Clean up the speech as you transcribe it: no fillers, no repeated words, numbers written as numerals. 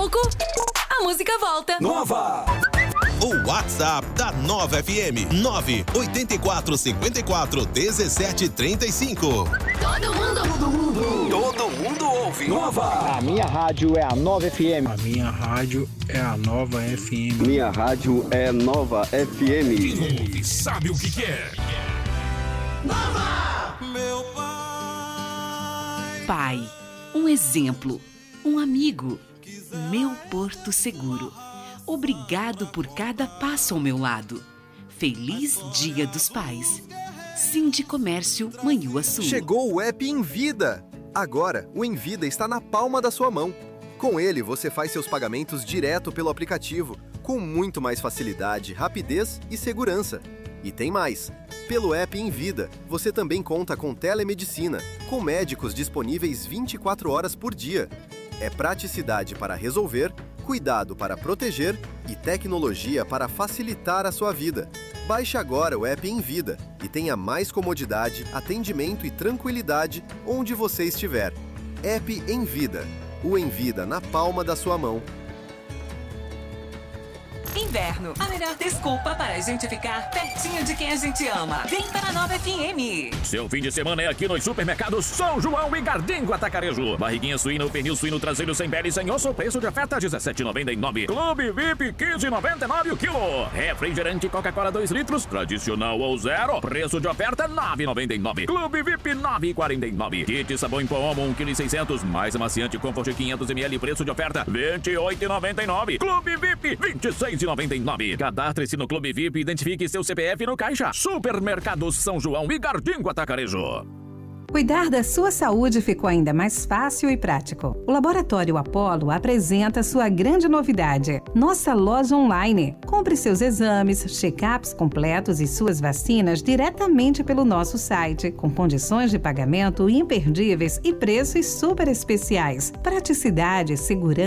pouco, a música volta. Nova! O WhatsApp da Nova FM 984541735. Todo mundo ouve. Nova! A minha rádio é a Nova FM. A minha rádio é a Nova FM. Minha rádio é Nova FM. Quem ouve sabe o que quer. Nova! Meu pai. Pai, um exemplo, um amigo, meu porto seguro. Obrigado por cada passo ao meu lado. Feliz Dia dos Pais. Sindicomércio Manhuaçu. Chegou o app Envida. Agora, o Envida está na palma da sua mão. Com ele, você faz seus pagamentos direto pelo aplicativo, com muito mais facilidade, rapidez e segurança. E tem mais. Pelo app Envida, você também conta com telemedicina, com médicos disponíveis 24 horas por dia. É praticidade para resolver, cuidado para proteger e tecnologia para facilitar a sua vida. Baixe agora o app Envida e tenha mais comodidade, atendimento e tranquilidade onde você estiver. App Envida. O Envida na palma da sua mão. Inverno, a melhor desculpa para a gente ficar pertinho de quem a gente ama. Vem para a Nova FM. Seu fim de semana é aqui nos supermercados São João e Gardingo Atacarejo. Barriguinha suína ou pernil suíno traseiro sem pele e sem osso, preço de oferta R$17,99. Clube VIP R$15,99 o quilo. Refrigerante Coca-Cola 2 litros, tradicional ou zero, preço de oferta R$9,99. Clube VIP R$9,49. Kit sabão em pó Omo 1,6 kg, mais amaciante Comfort 500ml, preço de oferta R$28,99. Clube VIP R$26,99. Cadastre-se no Clube VIP e identifique seu CPF no caixa. Supermercados São João e Gardingo Atacarejo. Cuidar da sua saúde ficou ainda mais fácil e prático. O Laboratório Apollo apresenta sua grande novidade, nossa loja online. Compre seus exames, check-ups completos e suas vacinas diretamente pelo nosso site, com condições de pagamento imperdíveis e preços super especiais. Praticidade, segurança